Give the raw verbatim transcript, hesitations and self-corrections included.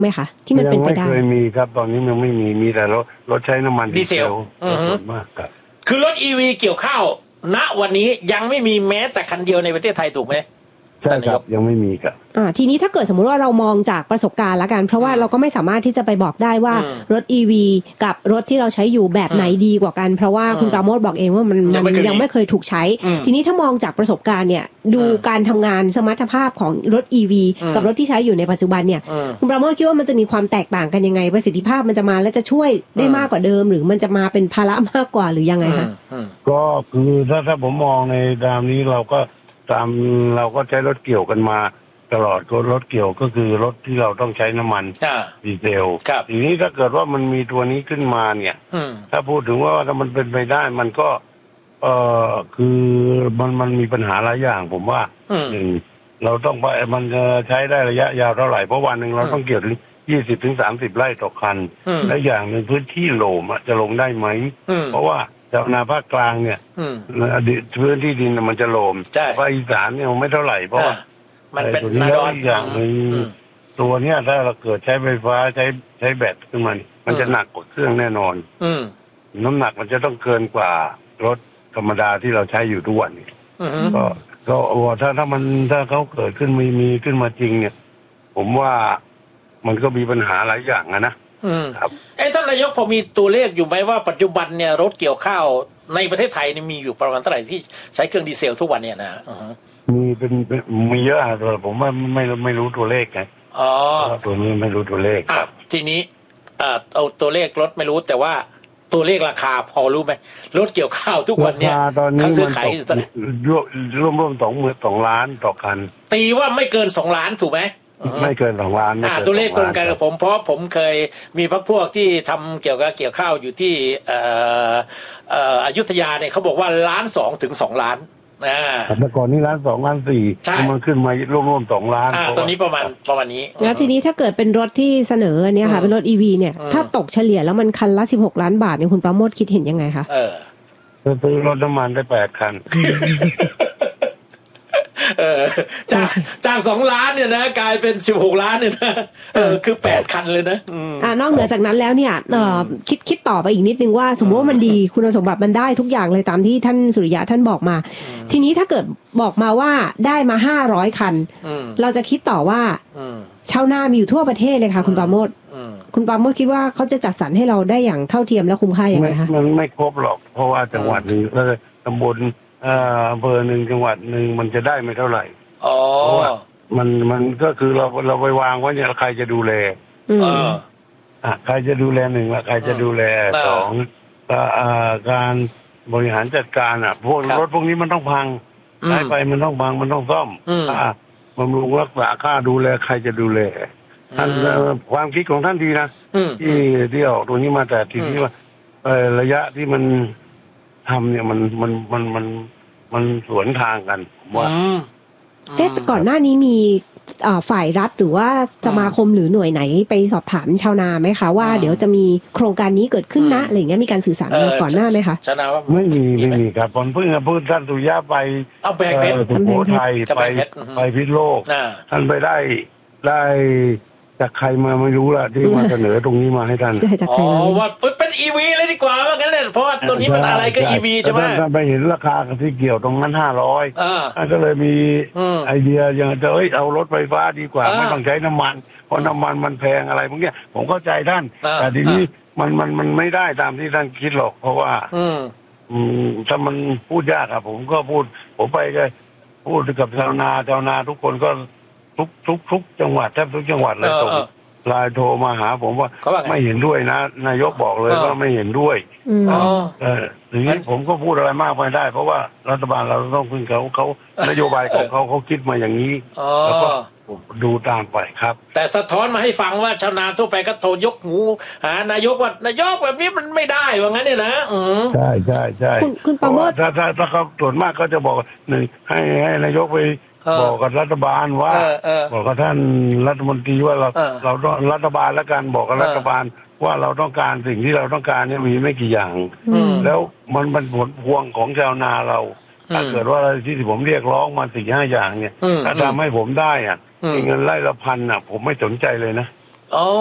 ไหมคะที่มันเป็นไปได้ยังไม่เคยมีครับตอนนี้ยังไม่มีมีแต่รถรถใช้น้ำมันดีเซลส่วนมากครับคือรถ อี วี เกี่ยวข้าวณวันนี้ยังไม่มีแม้แต่คันเดียวในประเทศไทยถูกไหมใช่ครับยังไม่มีครับอ่าทีนี้ถ้าเกิดสมมุติว่าเรามองจากประสบการณ์ละกันเพราะว่าเราก็ไม่สามารถที่จะไปบอกได้ว่ารถ อี วี กับรถที่เราใช้อยู่แบบไหนดีกว่ากันเพราะว่าคุณปราโมชบอกเองว่ามันมันยังไม่เคยถูกใช้ทีนี้ถ้ามองจากประสบการณ์เนี่ยดูการทำงานสมรรถภาพของรถ อี วี กับรถที่ใช้อยู่ในปัจจุบันเนี่ยคุณปราโมชคิดว่ามันจะมีความแตกต่างกันยังไงประสิทธิภาพมันจะมาแล้วจะช่วยได้มากกว่าเดิมหรือมันจะมาเป็นภาระมากกว่าหรือยังไงคะก็คือถ้าถ้าผมมองในตามนี้เราก็ตามเราก็ใช้รถเกี่ยวกันมาตลอดก็รถเกี่ยวก็คือรถที่เราต้องใช้น้ำมันดีเซลทีนี้ถ้าเกิดว่ามันมีตัวนี้ขึ้นมาเนี่ยถ้าพูดถึงว่าถ้ามันเป็นไปได้มันก็เออคือมันมันมีปัญหาหลายอย่างผมว่าหนึ่งเราต้องไปมันจะใช้ได้ระยะยาวเท่าไหร่เพราะวันหนึ่งเราต้องเกี่ยวถึงยี่สิบถึงสามสิบไร่ต่อคันและอย่างหนึ่งพื้นที่โหลมจะลงได้ไหมเพราะว่าชาวนาภาคกลางเนี่ยอดีตพื้นที่ดินมันจะโหลมภาคอีสานเนี่ยไม่เท่าไหร่เพราะว่ามันเป็นนาดอนอย่างหนึ่งตัวเนี้ยถ้าเราเกิดใช้ไฟฟ้าใช้ใช้แบตขึ้นมามันจะหนักกว่าเครื่องแน่นอนน้ำหนักมันจะต้องเกินกว่ารถธรรมดาที่เราใช้อยู่ทุกวันนี้ก็ก็ถ้าถ้ามันถ้าเขาเกิดขึ้นมีมีขึ้นมาจริงเนี่ยผมว่ามันก็มีปัญหาหลายอย่างนะครับเอ้ท่านนายกพอมีตัวเลขอยู่ไหมว่าปัจจุบันเนี่ยรถเกี่ยวข้าวในประเทศไทยนี่มีอยู่ประมาณเท่าไหร่ที่ใช้เครื่องดีเซลทุกวันเนี่ยนะมีเป็นมีเยอะแต่ผมว่าไม่ไม่รู้ตัวเลขไงอ๋อตัวนี้ไม่รู้ตัวเลขครับทีนี้เอ่อเอาตัวเลขรถไม่รู้แต่ว่าตัวเลขราคาพอรู้ไหมรถเกี่ยวข้าวทุกวันเนี่ยเขาซื้อขายอยู่เท่าไหร่ร่วมร่วมสองหมื่นสองล้านต่อคันตีว่าไม่เกินสองล้านถูกไหมไม่เกินสองล้านอ่าตัวเลขตรงกันกับผมเพราะผมเคยมีพรรคพวกที่ทำเกี่ยวกับเกี่ยวข้าวอยู่ที่เอ่อเอ่ออยุธยาเนี่ยเขาบอกว่าล้านสองถึงสองล้านอ่าแต่ก่อนนี้ล้านสองล้านสี่มันขึ้นมาร่วมๆสองล้านอ่าตอนนี้ประมาณประมาณนี้แล้วทีนี้ถ้าเกิดเป็นรถที่เสนอเนี่ยค่ะเป็นรถ อี วี เนี่ยถ้าตกเฉลี่ยแล้วมันคันละสิบหกล้านบาทเนี่ยคุณปราโมชคิดเห็นยังไงคะเออซื้อรถน้ำมันได้แปดคันเออจากจากสองล้านเนี่ยนะกลายเป็นสิบหกล้านเนี่ยนะเออคือแปดคันเลยนะอ่านอกเหนือจากนั้นแล้วเนี่ยเอ่อคิดคิดต่อไปอีกนิดนึงว่าสมมติว่ามันดีคุณสมบัติมันได้ทุกอย่างเลยตามที่ท่านสุริยะท่านบอกมาทีนี้ถ้าเกิดบอกมาว่าได้มาห้าร้อยคันเราจะคิดต่อว่าชาวนามีอยู่ทั่วประเทศเลยค่ะคุณปราโมชคุณปราโมชคิดว่าเขาจะจัดสรรให้เราได้อย่างเท่าเทียมและคุ้มค่ายังไงคะมันไม่ครบหรอกเพราะว่าจังหวัดนึงแล้วตำบลอำเภอหนึ่งจังหวัดหนึ่งมันจะได้ไม่เท่าไหร่เพราะว่ามันมันก็คือเราเราไปวางไว้เนี่ยใครจะดูแลอ่าใครจะดูแลหนึ่งละใครจะดูแลสองการบริหารจัดการอ่ะพวกรถพวกนี้มันต้องพังใช้ไปมันต้องพังมันต้องซ่อมอ่าบำรุงรักษาค่าดูแลใครจะดูแลท่านความคิดของท่านดีนะที่ที่ออกตัวนี้มาแต่ทีนี้ว่าระยะที่มันทำเนี่ยมันมันมันมันมันสวนทางกันผมว่าเอ๊ะก่อนหน้านี้มีฝ่ายรัฐหรือว่าสมาคมหรือหน่วยไหนไปสอบถามชาวนาไหมคะว่าเดี๋ยวจะมีโครงการนี้เกิดขึ้นนะอะไรอย่างเงี้ยมีการสื่อสารก่อนหน้าไหมคะชาวนาว่าไม่มีไม่มีครับผมเพิ่งเพิ่งท่านสุริยะไปเอาไปเพชรสุโขทัยไปไปพิษโลกท่านไปได้ได้จากใครมาไม่รู้ล่ะที่มาเสนอตรงนี้มาให้ท่านอ๋อว่าเป็น อี วี เลยดีกว่าว่างั้นเลยเพราะว่าตัวนี้มันอะไรก็ อี วี ใช่ไหมท่านไปเห็นราคาที่เกี่ยวตรงนั้นห้าร้อยท่านก็เลยมีไอเดียอย่างจะเอ้ยเอารถไฟฟ้าดีกว่าไม่ต้องใช้น้ำมันเพราะน้ำมันมันแพงอะไรพวกนี้ผมเข้าใจท่านแต่ทีนี้มันมันมันไม่ได้ตามที่ท่านคิดหรอกเพราะว่าอืมถ้ามันพูดยากอะผมก็พูดผมไปก็พูดกับชาวนาชาวนาทุกคนก็ทุกทุกทุกจังหวัดแทบทุกจังหวัดเลยส่งไลน์โทรมาหาผมว่าไม่เห็นด้วยนะนายกบอกเลยว่าไม่เห็นด้วยเอออย่างนี้ผมก็พูดอะไรมากไม่ได้เพราะว่ารัฐบาลเราต้องพึ่งเขาเขานโยบายของเขาเขาคิดมาอย่างนี้แล้วก็ดูตามไปครับแต่สะท้อนมาให้ฟังว่าชาวนาทั่วไปก็โทรยกหูหานายกว่านายกแบบนี้มันไม่ได้ว่างั้นเนี่ยนะใช่ใช่ใช่คุณปราโมชถ้าถ้าถ้าเขาตรวจมากก็จะบอกหนึ่งให้ให้นายกไปบอกกับรัฐบาลว่าบอกกับท่านรัฐมนตรีว่าเราเราต้องรัฐบาลและการบอกกับรัฐบาลว่าเราต้องการสิ่งที่เราต้องการเนี่ยมีไม่กี่อย่างแล้วมันเป็นผลพวงของชาวนาเราถ้าเกิดว่าที่ผมเรียกร้องมาสี่ห้าอย่างเนี่ยถ้าทำให้ผมได้อ่ะเงินไร่ละพันอ่ะผมไม่สนใจเลยนะอ๋อ